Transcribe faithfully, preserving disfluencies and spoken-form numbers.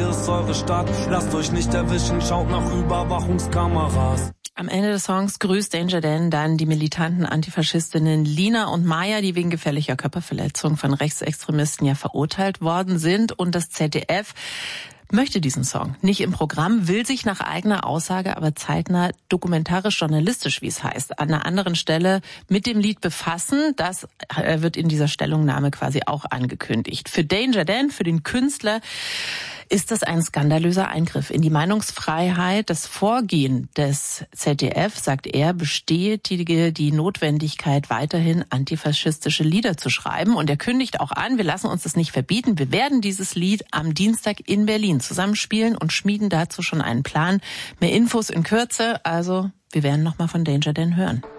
hier ist eure Stadt. Lasst euch nicht erwischen, schaut nach Überwachungskameras. Am Ende des Songs grüßt Danger Dan dann die militanten Antifaschistinnen Lina und Maya, die wegen gefährlicher Körperverletzung von Rechtsextremisten ja verurteilt worden sind. Und das Z D F möchte diesen Song nicht im Programm, will sich nach eigener Aussage aber zeitnah dokumentarisch-journalistisch, wie es heißt, an einer anderen Stelle mit dem Lied befassen. Das wird in dieser Stellungnahme quasi auch angekündigt. Für Danger Dan, für den Künstler, ist das ein skandalöser Eingriff in die Meinungsfreiheit. Das Vorgehen des Z D F, sagt er, bestätige die Notwendigkeit, weiterhin antifaschistische Lieder zu schreiben. Und er kündigt auch an, wir lassen uns das nicht verbieten. Wir werden dieses Lied am Dienstag in Berlin zusammenspielen und schmieden dazu schon einen Plan. Mehr Infos in Kürze. Also, wir werden nochmal von Danger Dan hören.